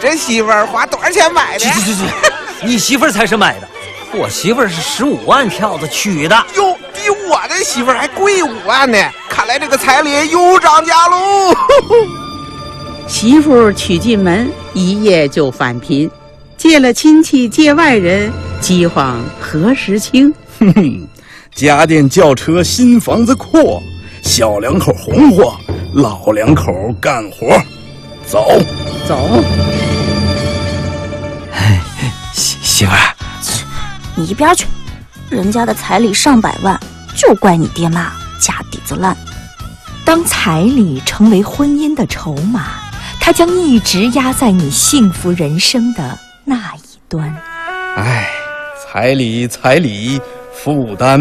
这媳妇儿花多少钱买的？ 去，你媳妇儿才是买的，我媳妇儿是15万票子娶的。 哟，比我的媳妇儿还贵5万呢！看来这个彩礼又涨价喽。 媳妇娶进门，一夜就返贫，借了亲戚借外人，饥荒何时清？ 哼哼，家电轿车新房子阔，小两口红火，老两口干活。走。 媳妇儿， 你一边去！人家的彩礼上百万，就怪你爹妈家底子烂。 当彩礼成为婚姻的筹码，它将一直压在你幸福人生的那一端。 哎，彩礼，负担